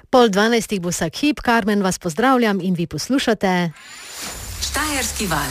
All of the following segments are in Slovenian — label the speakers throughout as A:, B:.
A: 12:30 bo vsak hip, Karmen vas pozdravljam in vi poslušate
B: Štajerski val.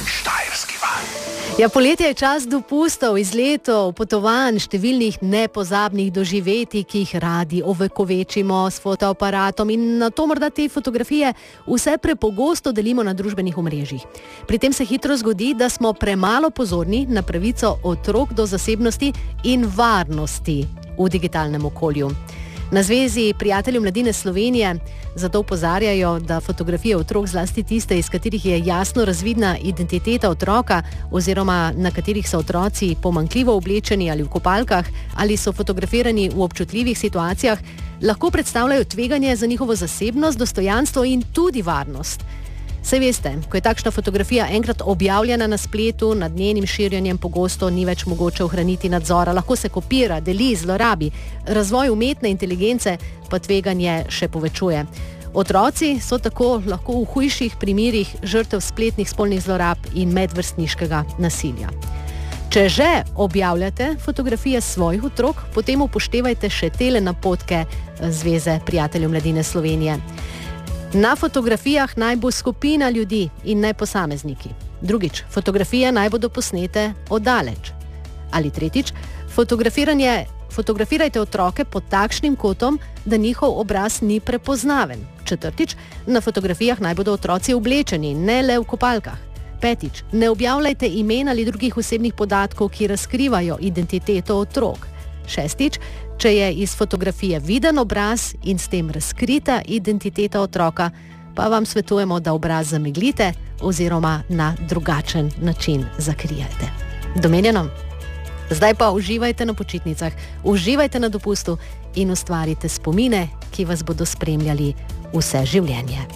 A: Ja, poletje je čas dopustov, izletov, potovanj, številnih nepozabnih doživetij, ki jih radi ovekovečimo s fotoaparatom in na to morda te fotografije vse prepogosto delimo na družbenih omrežjih. Pri tem se hitro zgodi, da smo premalo pozorni na pravico otrok do zasebnosti in varnosti v digitalnem okolju. Na Zvezi prijateljev mladine Slovenije zato opozarjajo, da fotografije otrok, zlasti tiste, iz katerih je jasno razvidna identiteta otroka oziroma na katerih so otroci pomanjkljivo oblečeni ali v kopalkah ali so fotografirani v občutljivih situacijah, lahko predstavljajo tveganje za njihovo zasebnost, dostojanstvo in tudi varnost. Saj veste, ko je takšna fotografija enkrat objavljena na spletu, nad njenim širjenjem pogosto ni več mogoče ohraniti nadzora, lahko se kopira, deli, zlorabi, razvoj umetne inteligence pa tveganje še povečuje. Otroci so tako lahko v hujših primerih žrtev spletnih spolnih zlorab in medvrstniškega nasilja. Če že objavljate fotografije svojih otrok, potem upoštevajte še tele napotke Zveze prijateljev mladine Slovenije. Na fotografijah naj bo skupina ljudi in ne posamezniki. Drugič, fotografije naj bodo posnete oddaleč. Ali tretjič, fotografirajte otroke pod takšnim kotom, da njihov obraz ni prepoznaven. Četrtič, na fotografijah naj bodo otroci oblečeni, ne le v kopalkah. Petič, ne objavljajte imen ali drugih osebnih podatkov, ki razkrivajo identiteto otrok. Šestič, če je iz fotografije viden obraz in s tem razkrita identiteta otroka, pa vam svetujemo, da obraz zameglite oziroma na drugačen način zakrijete. Domenjeno? Zdaj pa uživajte na počitnicah, uživajte na dopustu in ustvarite spomine, ki vas bodo spremljali vse življenje.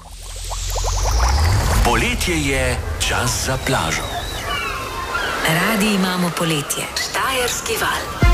C: Poletje je čas za plažo.
B: Radi imamo poletje. Štajerski val.